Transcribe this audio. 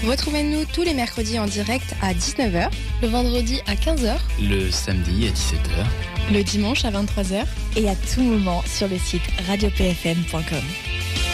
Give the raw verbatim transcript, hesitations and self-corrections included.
Retrouvez-nous tous les mercredis en direct à dix-neuf heures, le vendredi à quinze heures, le samedi à dix-sept heures, le dimanche à vingt-trois heures et à tout moment sur le site radio p f m point com.